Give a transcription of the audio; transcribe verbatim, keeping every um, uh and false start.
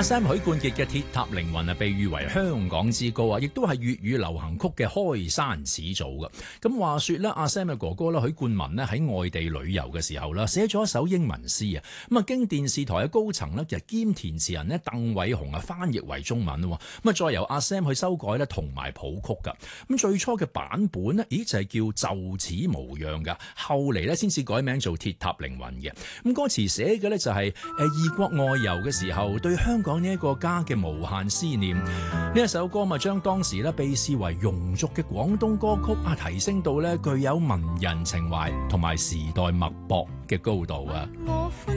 阿 Sam 許冠傑嘅《鐵塔凌雲》啊，被譽為香港之歌啊，亦都係粵語流行曲嘅開山始祖噶。咁話說咧，阿 Sam 嘅哥哥咧許冠文咧喺外地旅遊嘅時候啦，寫咗一首英文詩啊，咁啊經電視台嘅高層咧就兼填詞人咧鄧偉雄啊翻譯為中文咯，咁啊再由阿 Sam 去修改咧同埋譜曲噶。咁最初嘅版本咧，咦就係叫就此無恙噶，後嚟咧先至改名做《鐵塔凌雲》嘅。咁歌詞寫嘅咧就係誒異國外遊嘅時候對香港呢一個家嘅無限思念。呢一首歌咪將當時咧被視為庸俗嘅廣東歌曲啊提升到咧具有文人情懷同埋時代脈搏嘅高度啊。